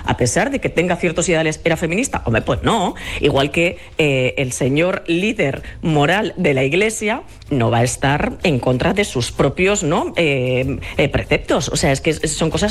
a pesar de que tenga ciertos ideales, era feminista. Hombre, pues no. Igual que el señor líder moral de la Iglesia no va a estar en contra de sus propios preceptos. O sea, es que son cosas